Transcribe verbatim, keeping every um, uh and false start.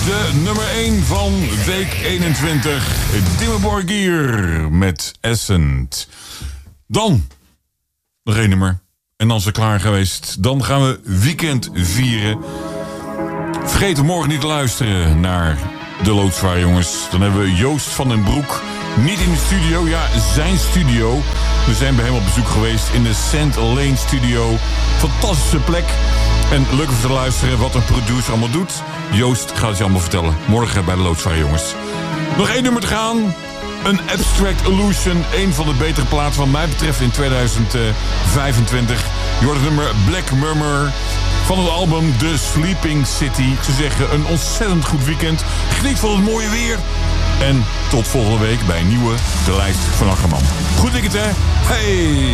de nummer één van week eenentwintig. Dimmu Borgir met Essent. Dan nog één nummer. En dan is het klaar geweest. Dan gaan we weekend vieren. Vergeet morgen niet te luisteren naar de Loodzwaar jongens. Dan hebben we Joost van den Broek. Niet in de studio, ja, zijn studio. We zijn bij hem op bezoek geweest in de Saint Lane studio. Fantastische plek. En leuk om te luisteren wat een producer allemaal doet. Joost gaat het je allemaal vertellen. Morgen bij de Loodzwaar jongens. Nog één nummer te gaan. Een Abstract Illusion. Een van de betere platen wat mij betreft in tweeduizend vijfentwintig. Je hoort het nummer Black Murmur van het album The Sleeping City. Ik zou zeggen, een ontzettend goed weekend. Geniet van het mooie weer. En tot volgende week bij een nieuwe De Lijst van Akkerman. Goed weekend hè? Hey!